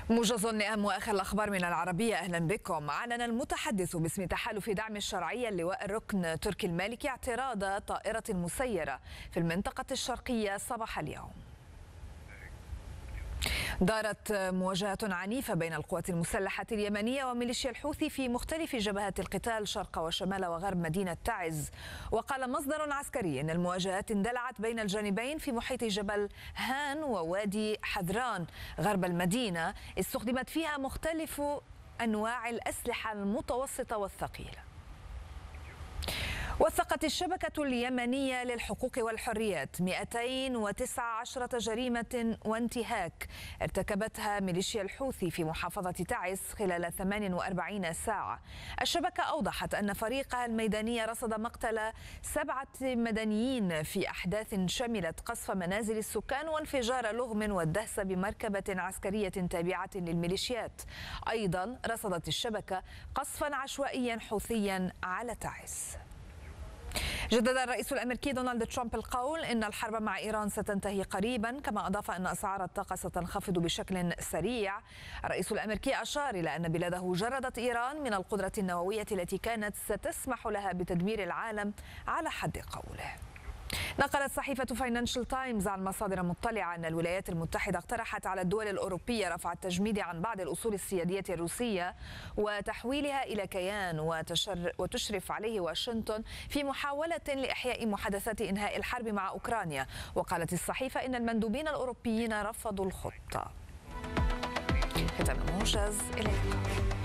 موجز أهم وآخر الأخبار من العربية. أهلا بكم. أعلن المتحدث باسم تحالف دعم الشرعية اللواء الركن تركي المالكي اعتراض طائرة مسيرة في المنطقة الشرقية صباح اليوم. دارت مواجهة عنيفة بين القوات المسلحة اليمنية وميليشيا الحوثي في مختلف جبهات القتال شرق وشمال وغرب مدينة تعز. وقال مصدر عسكري إن المواجهات اندلعت بين الجانبين في محيط جبل هان ووادي حذران غرب المدينة، استخدمت فيها مختلف أنواع الأسلحة المتوسطة والثقيلة. وثقت الشبكة اليمنية للحقوق والحريات 219 جريمة وانتهاك ارتكبتها ميليشيا الحوثي في محافظة تعز خلال 48 ساعة. الشبكة أوضحت أن فريقها الميداني رصد مقتل 7 مدنيين في أحداث شملت قصف منازل السكان وانفجار لغم والدهس بمركبة عسكرية تابعة للميليشيات. أيضا رصدت الشبكة قصفا عشوائيا حوثيا على تعز. جدد الرئيس الأمريكي دونالد ترامب القول إن الحرب مع إيران ستنتهي قريبا، كما أضاف أن أسعار الطاقة ستنخفض بشكل سريع. الرئيس الأمريكي أشار إلى أن بلاده جردت إيران من القدرة النووية التي كانت ستسمح لها بتدمير العالم على حد قوله. نقلت صحيفة فاينانشال تايمز عن مصادر مطلعة أن الولايات المتحدة اقترحت على الدول الأوروبية رفع التجميد عن بعض الأصول السيادية الروسية وتحويلها إلى كيان وتشرف عليه واشنطن في محاولة لإحياء محادثات إنهاء الحرب مع أوكرانيا. وقالت الصحيفة إن المندوبين الأوروبيين رفضوا الخطة. ختام الموجز، إلى اللقاء.